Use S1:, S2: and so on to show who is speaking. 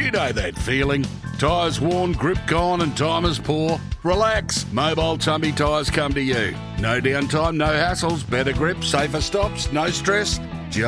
S1: You know that feeling. Tyres worn, grip gone and time is poor? Relax, Mobile Tumby Tyres come to you. No downtime, no hassles, better grip, safer stops, no stress.